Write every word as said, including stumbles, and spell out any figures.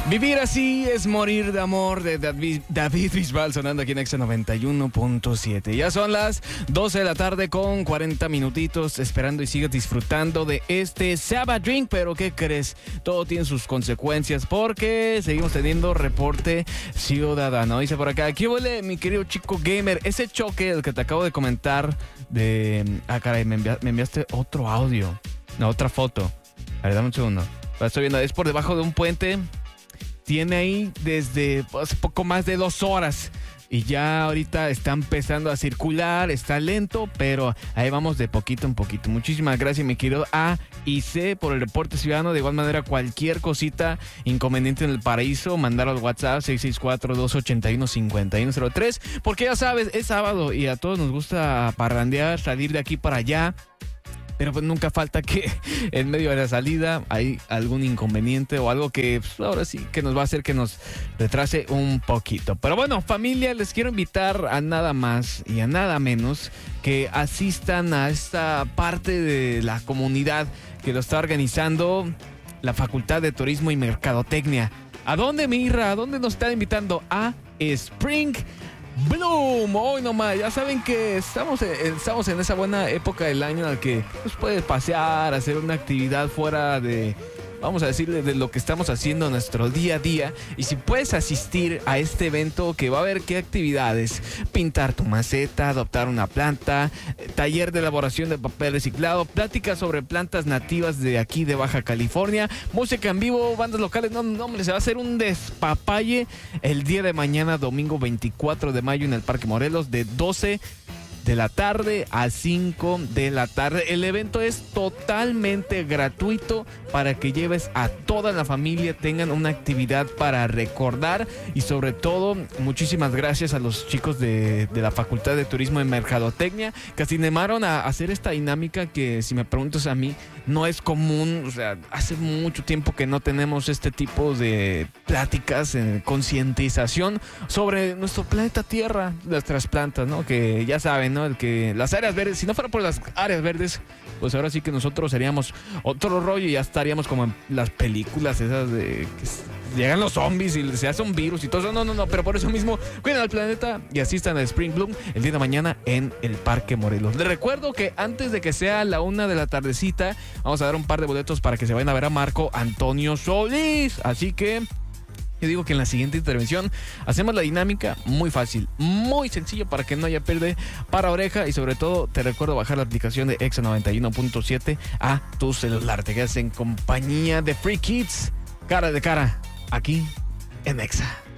Vivir así es morir de amor, de David, David Bisbal, sonando aquí en Exa noventa y uno punto siete. Ya son las doce de la tarde con cuarenta minutitos, esperando y sigues disfrutando de este Sabbath Drink. Pero ¿qué crees? Todo tiene sus consecuencias porque seguimos teniendo reporte ciudadano. Dice por acá, ¿qué huele, mi querido chico gamer? Ese choque, el que te acabo de comentar de... Ah, caray, me, envia... me enviaste otro audio. No, otra foto. A ver, dame un segundo. La estoy viendo, es por debajo de un puente. Tiene ahí desde pues, poco más de dos horas y ya ahorita está empezando a circular, está lento, pero ahí vamos de poquito en poquito. Muchísimas gracias, mi querido A y C, por el reporte ciudadano. De igual manera, cualquier cosita inconveniente en el paraíso, mandar al WhatsApp seis seis cuatro, dos ocho uno, cinco uno cero tres, porque ya sabes, es sábado y a todos nos gusta parrandear, salir de aquí para allá. Pero pues nunca falta que en medio de la salida hay algún inconveniente o algo que pues, ahora sí que nos va a hacer que nos retrase un poquito. Pero bueno, familia, les quiero invitar a nada más y a nada menos que asistan a esta parte de la comunidad que lo está organizando la Facultad de Turismo y Mercadotecnia. ¿A dónde, Mirra? ¿A dónde nos están invitando? A Spring Bloom. Hoy nomás, ya saben que estamos, estamos en esa buena época del año en la que pues, puedes pasear, hacer una actividad fuera de, vamos a decir, de lo que estamos haciendo en nuestro día a día. Y si puedes asistir a este evento, que va a haber qué actividades: pintar tu maceta, adoptar una planta, taller de elaboración de papel reciclado, pláticas sobre plantas nativas de aquí de Baja California, música en vivo, bandas locales. No, no, hombre, se va a hacer un despapalle el día de mañana, domingo veinticuatro de mayo, en el Parque Morelos, de doce de la tarde a cinco de la tarde. El evento es totalmente gratuito para que lleves a toda la familia, tengan una actividad para recordar. Y sobre todo, muchísimas gracias a los chicos de, de la Facultad de Turismo y Mercadotecnia, que se animaron a hacer esta dinámica que, si me preguntas a mí, no es común. O sea, hace mucho tiempo que no tenemos este tipo de pláticas, en concientización sobre nuestro planeta Tierra, nuestras plantas, ¿no? Que ya saben, ¿no? El que las áreas verdes, si no fuera por las áreas verdes, pues ahora sí que nosotros seríamos otro rollo y ya estaríamos como en las películas esas de que llegan los zombies y se hace un virus y todo eso. No, no, no, pero por eso mismo cuiden al planeta y asistan a Spring Bloom el día de mañana en el Parque Morelos. Les recuerdo que antes de que sea la una de la tardecita, vamos a dar un par de boletos para que se vayan a ver a Marco Antonio Solís. Así que yo digo que en la siguiente intervención hacemos la dinámica muy fácil, muy sencillo, para que no haya pérdida para oreja. Y sobre todo te recuerdo bajar la aplicación de Exa noventa y uno punto siete a tu celular. Te quedas en compañía de Free Kids, cara de cara, aquí en Exa.